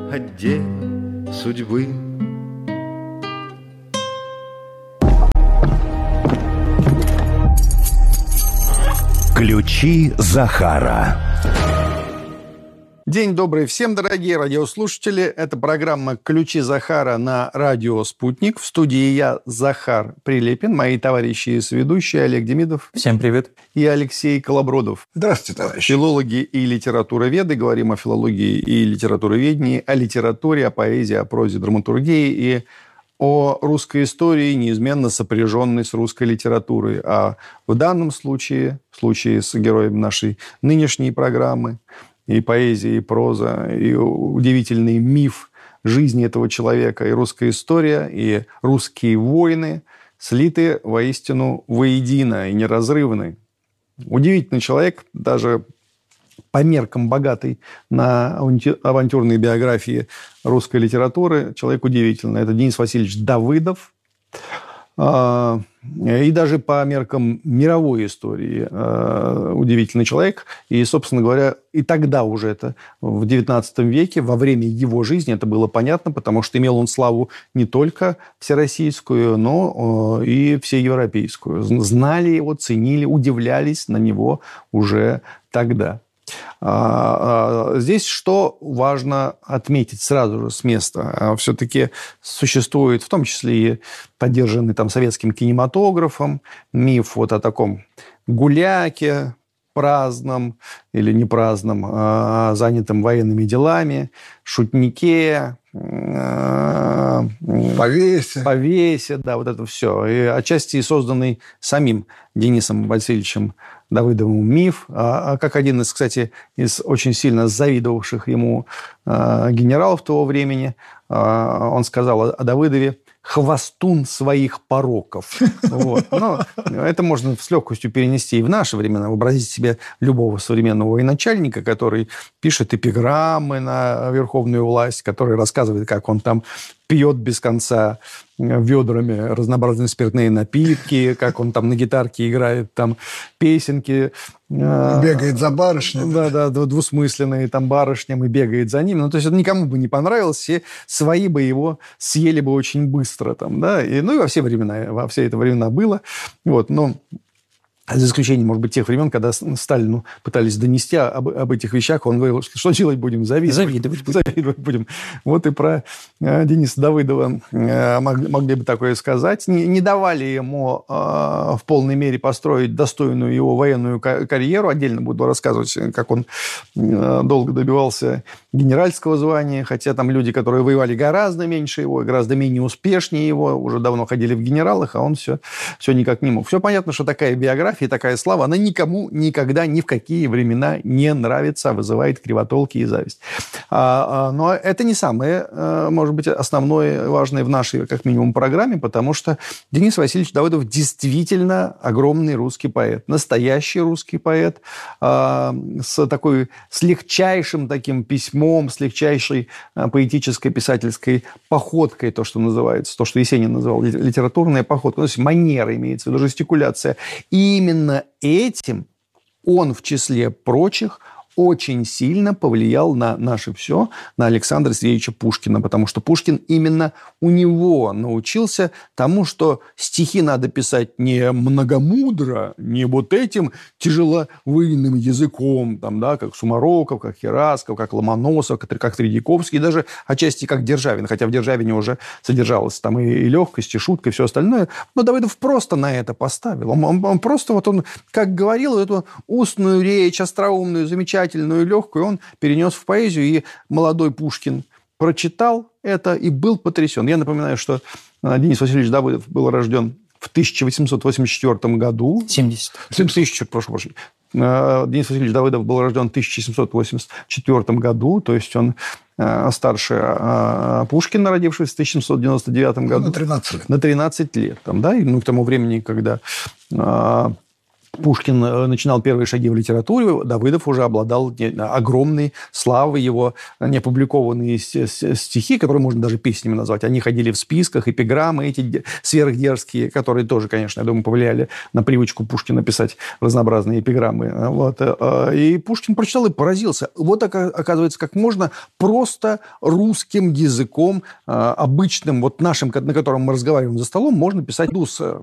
отделе судьбы. Ключи Захара. День добрый всем, дорогие радиослушатели. Это программа «Ключи Захара» на радио «Спутник». В студии я, Захар Прилепин, мои товарищи и соведущие Олег Демидов. Всем привет. И Алексей Колобродов. Здравствуйте, товарищи. Филологи и литературоведы. Говорим о филологии и литературоведении, о литературе, о поэзии, о прозе, драматургии и о русской истории, неизменно сопряженной с русской литературой. А в данном случае, в случае с героем нашей нынешней программы, и поэзия, и проза, и удивительный миф жизни этого человека, и русская история, и русские войны слиты воистину воедино и неразрывны. Удивительный человек, даже по меркам богатой на авантюрные биографии русской литературы, человек удивительный. Это Денис Васильевич Давыдов. И даже по меркам мировой истории удивительный человек. И, собственно говоря, и тогда уже это в XIX веке, во время его жизни это было понятно, потому что имел он славу не только всероссийскую, но и всеевропейскую. Знали его, ценили, удивлялись на него уже тогда. Здесь что важно отметить сразу же с места? Все-таки существует, в том числе и поддержанный там советским кинематографом, миф вот о таком гуляке праздном или не праздном, занятом военными делами, шутнике, повесе, да, вот это все. И отчасти и созданный самим Денисом Васильевичем Давыдовым миф, как один из, кстати, из очень сильно завидовавших ему генералов того времени, он сказал о Давыдове: «хвостун своих пороков». Вот. Но это можно с легкостью перенести и в наши времена. Вообразите себе любого современного военачальника, который пишет эпиграммы на верховную власть, который рассказывает, как он там пьет без конца ведрами разнообразные спиртные напитки, как он там на гитарке играет там песенки. Бегает за барышней. Да, двусмысленные там барышням и бегает за ними. Ну, то есть, это никому бы не понравилось, все свои бы его съели бы очень быстро там, да. И во все времена, во все это времена было. Вот, но за исключением, может быть, тех времен, когда Сталину пытались донести об этих вещах, он говорил, что делать будем? Завидовать будем. Вот и про Дениса Давыдова могли бы такое сказать. Не давали ему в полной мере построить достойную его военную карьеру. Отдельно буду рассказывать, как он долго добивался генеральского звания, хотя там люди, которые воевали гораздо меньше его, гораздо менее успешнее его, уже давно ходили в генералах, а он все никак не мог. Все понятно, что такая биография и такая слава, она никому никогда ни в какие времена не нравится, вызывает кривотолки и зависть. Но это не самое, может быть, основное, важное в нашей, как минимум, программе, потому что Денис Васильевич Давыдов действительно огромный русский поэт, настоящий русский поэт, с легчайшим таким письмом, с легчайшей поэтической писательской походкой, то, что называется, то, что Есенин называл литературная походка, то есть манера имеется в виду, жестикуляция. И именно этим он, в числе прочих, очень сильно повлиял на наше все, на Александра Сергеевича Пушкина, потому что Пушкин именно у него научился тому, что стихи надо писать не многомудро, не вот этим тяжеловыйным языком, там, да, как Сумароков, как Герасков, как Ломоносов, как Тредьяковский, даже отчасти как Державин, хотя в Державине уже содержалась там и легкость, и шутка, и все остальное, но Давыдов просто на это поставил. Он просто, он как говорил, эту устную речь, остроумную, замечательную, легкую, он перенес в поэзию, и молодой Пушкин прочитал это и был потрясен. Я напоминаю, что Денис Васильевич Давыдов был рожден в 1884 году. 70. Прошу прощения. Денис Васильевич Давыдов был рожден в 1784 году, то есть он старше Пушкина, родившегося в 1799 году. На 13 лет. На 13 лет. Там, да? И, к тому времени, когда Пушкин начинал первые шаги в литературе, Давыдов уже обладал огромной славой, его неопубликованные стихи, которые можно даже песнями назвать, они ходили в списках, эпиграммы эти сверхдерзкие, которые тоже, конечно, я думаю, повлияли на привычку Пушкина писать разнообразные эпиграммы. Вот. И Пушкин прочитал и поразился. Вот, оказывается, как можно просто русским языком, обычным, вот нашим, на котором мы разговариваем за столом, можно писать